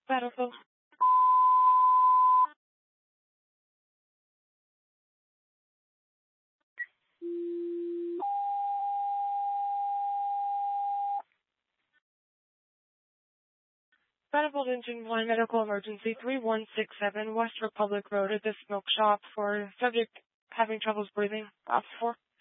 Battlefield. Battlefield Engine 1 Medical Emergency 3167 West Republic Road at the smoke shop for subject having troubles breathing. Off 4.